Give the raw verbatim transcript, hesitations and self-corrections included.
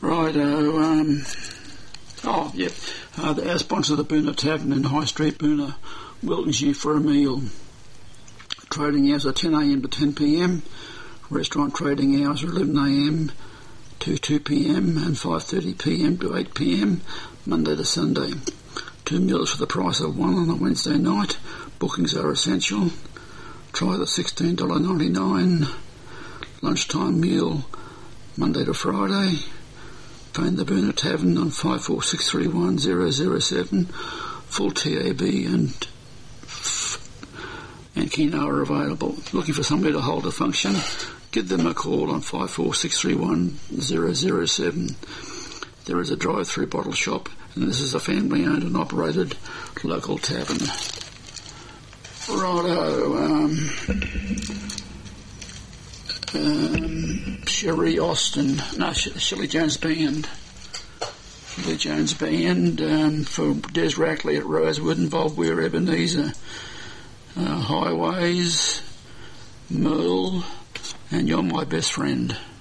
Righto, um, oh, yep, uh, our sponsor, the Boonah Tavern in High Street, Boonah, welcomes you for a meal. Trading hours are ten a m to ten p m, restaurant trading hours are eleven a m to two p m and five thirty p m to eight p m, Monday to Sunday. Two meals for the price of one on a Wednesday night. Bookings are essential. Try the sixteen dollars ninety-nine lunchtime meal, Monday to Friday. Phone the Boonah Tavern on five four six three one zero zero seven. Full T A B and and Keno are available. Looking for somebody to hold a function? Give them a call on five four six three one zero zero seven. There is a drive-through bottle shop, and this is a family-owned and operated local tavern. Righto, um, um, Sherry Austin, no, Shelley Jones Band. Shelley Jones Band um, for Des Rackley at Rosewood, involved Weir Ebenezer, uh, Highways, Merle, and You're My Best Friend.